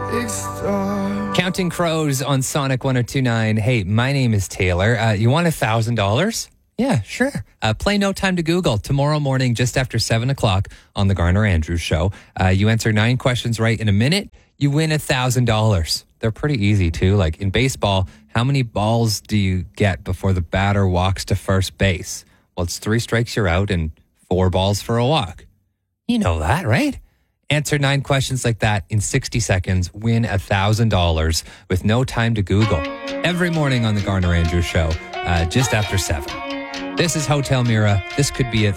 big star. Counting Crows on Sonic 102.9. Hey, my name is Taylor. You want $1,000? Yeah, sure. Play No Time to Google tomorrow morning just after 7 o'clock on the Garner Andrews Show. You answer 9 questions right in a minute, you win $1,000. They're pretty easy, too. Like in baseball, how many balls do you get before the batter walks to first base? Well, it's 3 strikes, you're out, and 4 balls for a walk. You know that, right? Answer 9 questions like that in 60 seconds. Win $1,000 with no time to Google. Every morning on the Garner Andrews Show, just after 7. This is Hotel Mira. This could be it